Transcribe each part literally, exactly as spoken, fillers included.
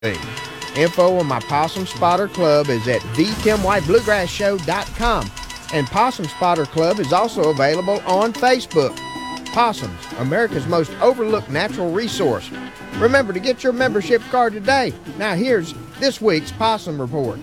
Info on my Possum Spotter Club is at the tim white bluegrass show dot com, and Possum Spotter Club is also available on Facebook. Possums, America's most overlooked natural resource. Remember to get your membership card today. Now here's this week's Possum Report.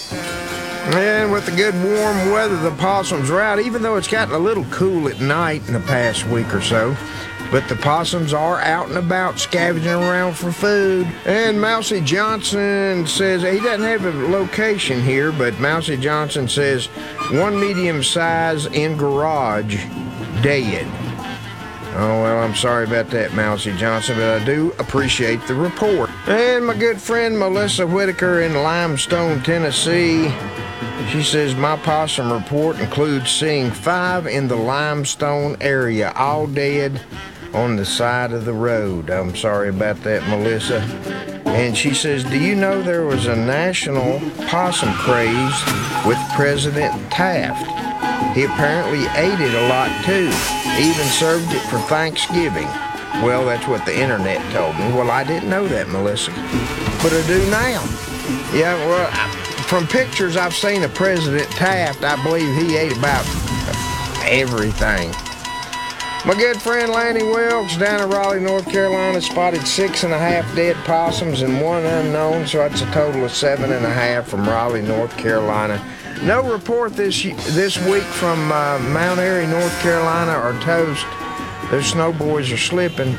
And with the good warm weather, the possums are out, even though it's gotten a little cool at night in the past week or so. But the possums are out and about scavenging around for food. And Mousy Johnson says, he doesn't have a location here, but Mousy Johnson says, one medium size in garage, dead. Oh, well, I'm sorry about that, Mousy Johnson, but I do appreciate the report. And my good friend Melissa Whitaker in Limestone, Tennessee, she says, my possum report includes seeing five in the Limestone area, all dead on the side of the road. I'm sorry about that, Melissa. And she says, do you know there was a national possum craze with President Taft? He apparently ate it a lot too, even served it for Thanksgiving. Well, that's what the internet told me. Well, I didn't know that, Melissa, but I do now. Yeah, well, from pictures I've seen of President Taft, I believe he ate about everything. My good friend Lanny Wilkes down in Raleigh, North Carolina, spotted six and a half dead possums and one unknown, so that's a total of seven and a half from Raleigh, North Carolina. No report this this week from uh, Mount Airy, North Carolina, or Toast. Those snow boys are slipping.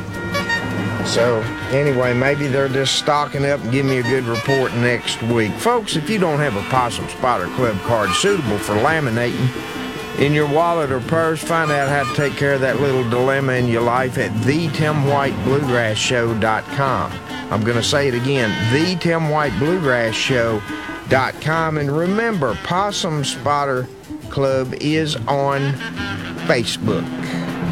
So anyway, maybe they're just stocking up and giving me a good report next week. Folks, if you don't have a Possum Spotter Club card suitable for laminating in your wallet or purse, find out how to take care of that little dilemma in your life at the tim white bluegrass show dot com. I'm going to say it again, the tim white bluegrass show dot com. And remember, Possum Spotter Club is on Facebook.